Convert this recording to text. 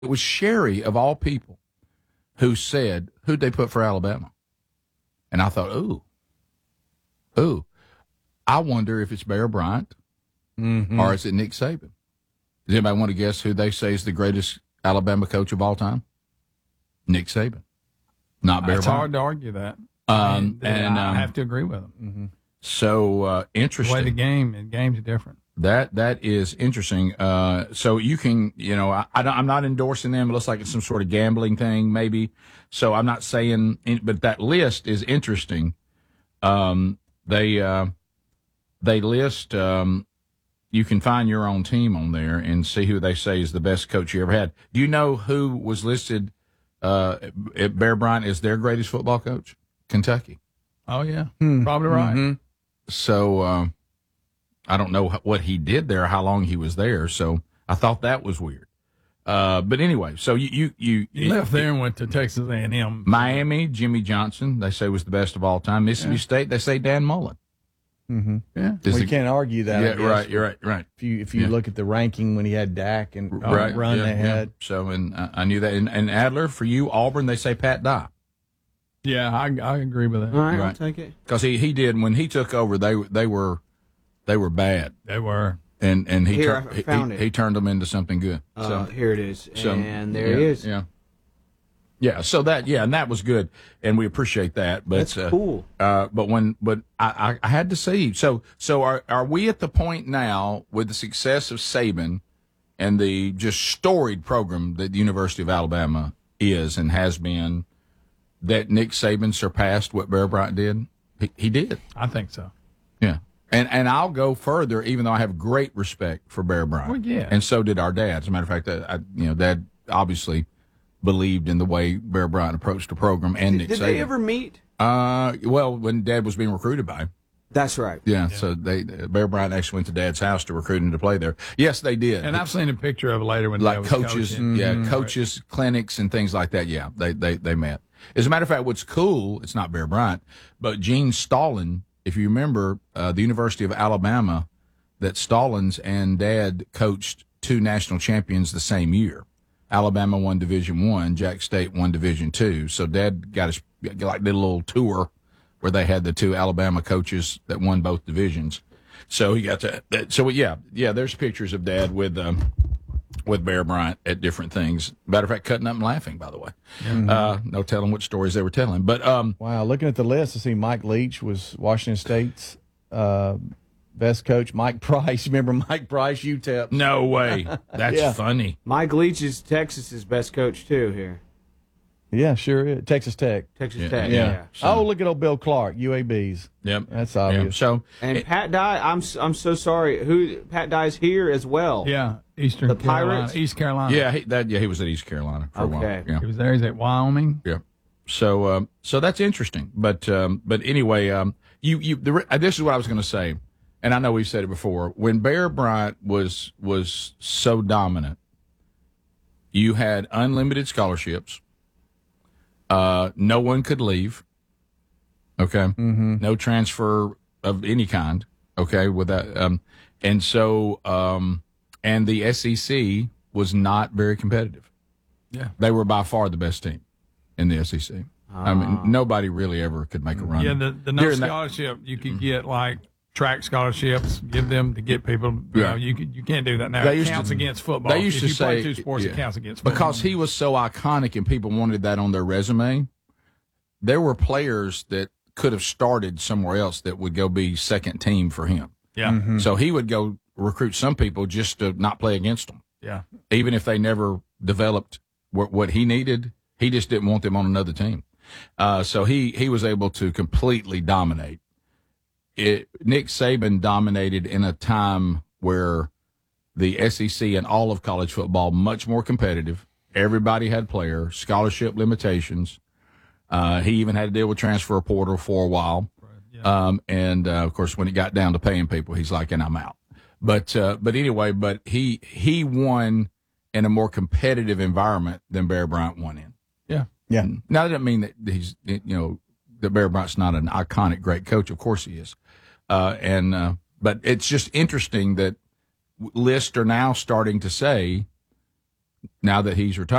It was Sherry, of all people, who said, who'd they put for Alabama? And I thought, ooh, I wonder if it's Bear Bryant or is it Nick Saban? Does anybody want to guess who they say is the greatest Alabama coach of all time? Nick Saban, not Bear Bryant. It's hard to argue that. I have to agree with him. Mm-hmm. So interesting. The way the game's different. That is interesting. So you can, I'm not endorsing them. It looks like it's some sort of gambling thing, maybe. So I'm not saying, but that list is interesting. They list. You can find your own team on there and see who they say is the best coach you ever had. Do you know who was listed at Bear Bryant as their greatest football coach? Kentucky. Oh yeah, probably right. Mm-hmm. So. I don't know what he did there, how long he was there. So I thought that was weird. But anyway, so you left there and went to Texas A&M. Miami, Jimmy Johnson, they say was the best of all time. Mississippi State, they say Dan Mullen. Mm-hmm. Yeah, you can't argue that. Yeah, right. You're right. If you look at the ranking when he had Dak and run they had. Yeah. So and I knew that. And Adler, for you, Auburn, they say Pat Dye. Yeah, I agree with that. All right, I'll take it. Because he did when he took over, they were bad. They were. And he turned them into something good. So here it is. And there he is. Yeah. Yeah. So and that was good. And we appreciate that. But that's cool. But I had to see. So are we at the point now with the success of Saban and the just storied program that the University of Alabama is and has been, that Nick Saban surpassed what Bear Bryant did? He did. I think so. Yeah. And I'll go further, even though I have great respect for Bear Bryant. Well, yeah. And so did our dad. As a matter of fact, Dad obviously believed in the way Bear Bryant approached the program and Nick Saban. Did they ever meet? Well, when Dad was being recruited by him. That's right. Yeah. So Bear Bryant actually went to Dad's house to recruit him to play there. Yes, they did. And I've seen a picture of it later when like Dad was coaches, coaching. Coaches, clinics, and things like that. Yeah, they met. As a matter of fact, what's cool, it's not Bear Bryant, but Gene Stallings. If you remember, the University of Alabama, that Stallings and Dad coached 2 national champions the same year. Alabama won Division I, Jack State won Division II. So Dad did a little tour where they had the 2 Alabama coaches that won both divisions. So he got to. So yeah, there's pictures of Dad with Bear Bryant at different things. Matter of fact, cutting up and laughing, by the way. Mm-hmm. No telling what stories they were telling. But wow, looking at the list, I see Mike Leach was Washington State's best coach. Mike Price, remember Mike Price, UTEP? No way. That's funny. Mike Leach is Texas's best coach too here. Yeah, sure is. Texas Tech. Texas Tech. Yeah. So, look at old Bill Clark, UAB's. Yep, that's obvious. Yep. So Pat Dye, I'm so sorry. Pat Dye's here as well. Yeah, East Carolina. Yeah, he was at East Carolina for a while. Yeah. He was there. He's at Wyoming. Yeah. So that's interesting. But anyway, this is what I was going to say, and I know we've said it before. When Bear Bryant was so dominant, you had unlimited scholarships. No one could leave. Okay. Mm-hmm. No transfer of any kind. Okay. With that, and so, and the SEC was not very competitive. Yeah. They were by far the best team in the SEC. I mean, nobody really ever could make a run. Yeah. The no scholarship you could get like track scholarships, give them to get people. You can't do that now. It counts against football. They used if to you say, play 2 sports, it counts against football. Because he was so iconic and people wanted that on their resume. There were players that could have started somewhere else that would go be second team for him. Yeah. Mm-hmm. So he would go recruit some people just to not play against them. Yeah. Even if they never developed what he needed, he just didn't want them on another team. So he was able to completely dominate. Nick Saban dominated in a time where the SEC and all of college football much more competitive. Everybody had players, scholarship limitations. He even had to deal with transfer portal for a while. Right, yeah. And of course, when it got down to paying people, he's like, and I'm out. But anyway, he won in a more competitive environment than Bear Bryant won in. Yeah. Yeah. Now, that doesn't mean that he's, that Bear Bryant's not an iconic, great coach. Of course he is. But it's just interesting that lists are now starting to say now that he's retired.